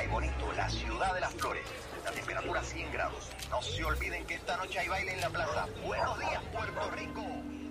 Cabo Bonito, la ciudad de las flores. La temperatura 100 grados. No se olviden que esta noche hay baile en la plaza. Buenos días, Puerto Rico.